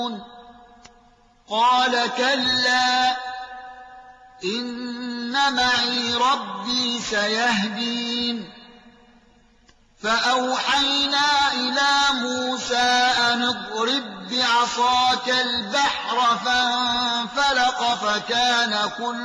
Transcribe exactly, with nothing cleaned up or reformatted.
قال كلا إن معي ربي سيهدين فأوحينا إلى موسى أن اضرب بعصاك البحر فانفلق فكان كل